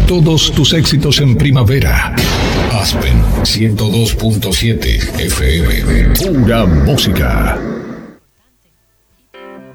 Todos tus éxitos en primavera. Aspen 102.7 FM. Pura música.